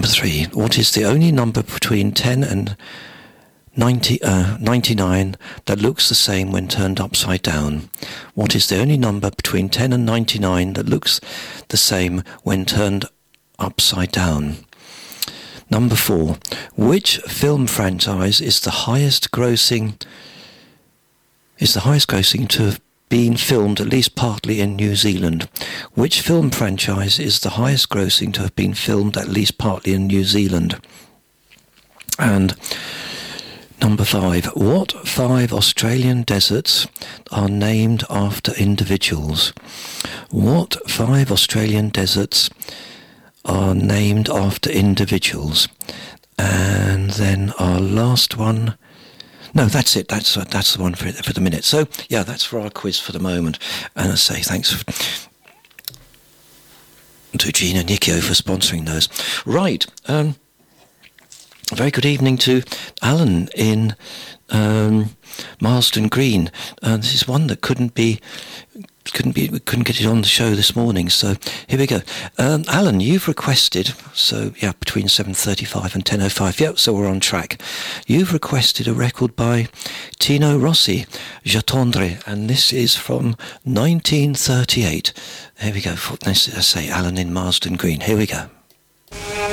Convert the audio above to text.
Number 3. What is the only number between 10 and 99 that looks the same when turned upside down? What is the only number between 10 and 99 that looks the same when turned upside down? Number 4. Which film franchise is the highest grossing to have been filmed at least partly in New Zealand? Which film franchise is the highest grossing to have been filmed at least partly in New Zealand? And number 5. What 5 Australian deserts are named after individuals? What 5 Australian deserts are named after individuals? And then our last one. No, that's it. That's the one for the minute. So, yeah, that's for our quiz for the moment. And I say thanks to Gene and Nikio for sponsoring those. Right. A very good evening to Alan in Marsden Green. This is one that couldn't get it on the show this morning, so here we go. Alan, you've requested, so yeah, between 7:35 and 10:05, yep, so we're on track. You've requested a record by Tino Rossi, J'attendrai, and this is from 1938. Here we go, let's say Alan in Marsden Green, here we go.